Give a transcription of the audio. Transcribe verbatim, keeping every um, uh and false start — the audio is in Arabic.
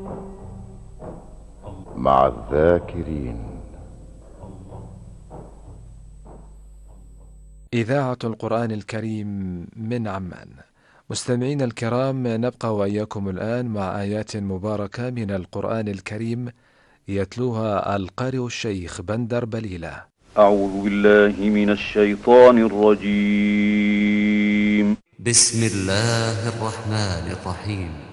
مع الذاكرين. إذاعة القرآن الكريم من عمان. مستمعين الكرام، نبقى وإياكم الآن مع آيات مباركة من القرآن الكريم يتلوها القارئ الشيخ بندر بليلة. أعوذ بالله من الشيطان الرجيم. بسم الله الرحمن الرحيم.